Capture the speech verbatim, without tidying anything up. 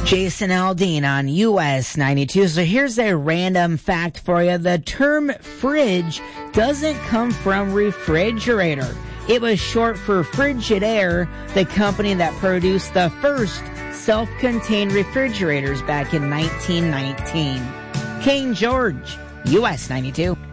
Jason Aldean on U S ninety-two. So here's a random fact for you. The term fridge doesn't come from refrigerator. It was short for Frigidaire, the company that produced the first self-contained refrigerators back in nineteen nineteen. King George, U S ninety-two.